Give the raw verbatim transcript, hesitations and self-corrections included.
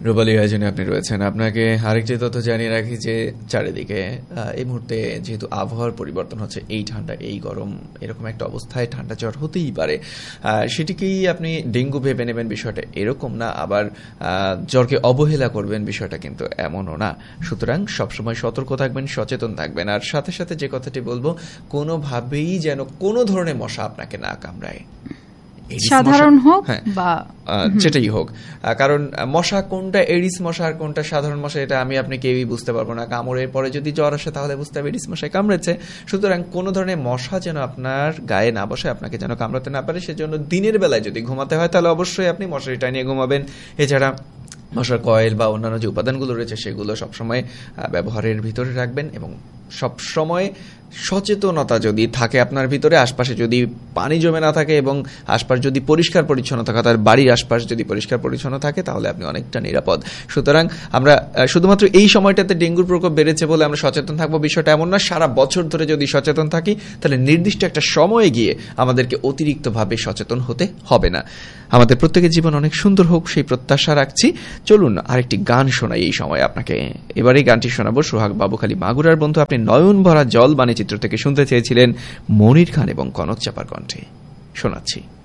রুবালী আয়োজনে আপনি রয়েছেন। আপনাকে আরেকটি তথ্য জানিয়ে রাখি যে চারিদিকে এই মুহূর্তে যেহেতু আবহাওয়ার পরিবর্তন হচ্ছে, এই ঠান্ডা এই গরম এরকম একটা অবস্থায় ঠান্ডা জ্বর হতেই পারে। সেটিকেই আপনি ডেঙ্গু ভেবে নেবেন, বিষয়টা এরকম না। আবার জ্বরকে অবহেলা করবেন, বিষয়টা কিন্তু এমনও না। সুতরাং সবসময় সতর্ক থাকবেন, সচেতন থাকবেন। আর সাথে সাথে যে কথাটি বলবো, কোনোভাবেই যেন কোনো ধরনের মশা আপনাকে না কামড়ায়, সাধারণ হোক বা যেটাই হোক। কারণ মশা কোনটা এডিস মশা আর কোনটা সাধারণ মশা, এটা আমি আপনি কেউই বুঝতে পারবো না। কামড়ের পরে যদি জ্বর আসে তাহলে বুঝতে হবে এডিস মশায় কামড়েছে। সুতরাং কোনো ধরনের মশা যেন আপনার গায়ে না বসে, আপনাকে যেন কামড়াতে না পারে, সেজন্য দিনের বেলায় যদি ঘুমাতে হয় তাহলে অবশ্যই আপনি মশারি টানিয়ে ঘুমাবেন। এছাড়া মশার কয়েল বা অন্যান্য যে উপাদানগুলো রয়েছে সেগুলো সবসময় ব্যবহারের ভিতরে রাখবেন এবং সবসময় সচেতনতা যদি থাকে আপনার ভিতরে, আশপাশে যদি পানি জমে না থাকে এবং আশপাশ যদি পরিষ্কার পরিচ্ছন্ন থাকে, তার বাড়ির আশপাশ যদি পরিষ্কার পরিচ্ছন্ন থাকে, তাহলে আপনি অনেকটা নিরাপদ। সুতরাং আমরা শুধুমাত্র এই সময়টাতে ডেঙ্গুর প্রকোপ বেড়েছে বলে আমরা সচেতন থাকবো, বিষয়টা এমন না। সারা বছর ধরে যদি সচেতন থাকি তাহলে নির্দিষ্ট একটা সময়ে গিয়ে আমাদেরকে অতিরিক্তভাবে সচেতন হতে হবে না। আমাদের প্রত্যেকের জীবন অনেক সুন্দর হোক সেই প্রত্যাশা রাখছি। চলুন আরেকটি গান শোনাই এই সময় আপনাকে। এবার এই গানটি শোনাবো সোহাগ বাবুখালী মাগুরার বন্ধু আপনি নয়ন ভরা জল বাণী চিত্র থেকে শুনতে চেয়েছিলেন মনির খান এবং কনক চাপার কণ্ঠে। শোনাচ্ছি।